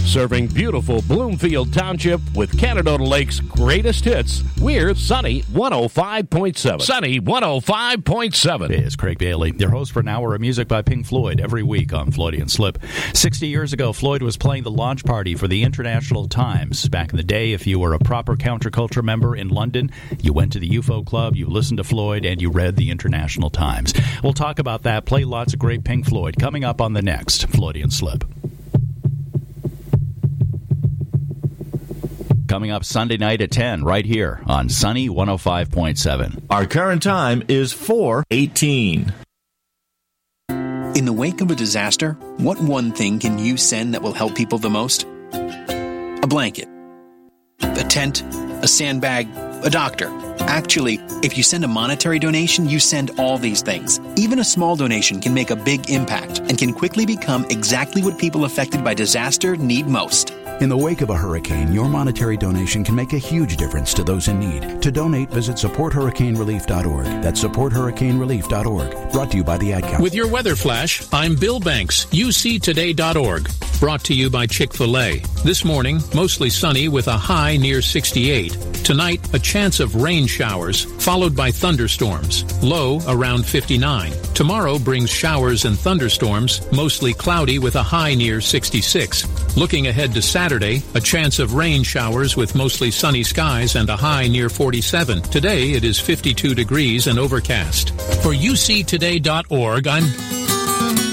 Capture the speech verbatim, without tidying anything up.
Serving beautiful Bloomfield Township with Canadota Lake's greatest hits, we're Sunny one oh five point seven. Sunny one oh five point seven. It is Craig Bailey, your host for an hour of music by Pink Floyd every week on Floydian Slip. Sixty years ago, Floyd was playing the launch party for the International Times. Back in the day, if you were a proper counterculture member in London, you went to the U F O Club, you listened to Floyd, and you read the International Times. We'll talk about that, play lots of great Pink Floyd, coming up on the next Floydian Slip. Coming up Sunday night at ten, right here on Sunny one oh five point seven. Our current time is four eighteen. In the wake of a disaster, what one thing can you send that will help people the most? A blanket, a tent, a sandbag, a doctor. Actually, if you send a monetary donation, you send all these things. Even a small donation can make a big impact and can quickly become exactly what people affected by disaster need most. In the wake of a hurricane, your monetary donation can make a huge difference to those in need. To donate, visit support hurricane relief dot org. That's support hurricane relief dot org. Brought to you by the Ad Council. With your weather flash, I'm Bill Banks, U C today dot org. Brought to you by Chick-fil-A. This morning, mostly sunny with a high near sixty-eight. Tonight, a chance of rain showers, followed by thunderstorms. Low around fifty-nine. Tomorrow brings showers and thunderstorms, mostly cloudy with a high near sixty-six. Looking ahead to Saturday, a chance of rain showers with mostly sunny skies and a high near forty-seven. Today, it is fifty-two degrees and overcast. For U C today dot org, I'm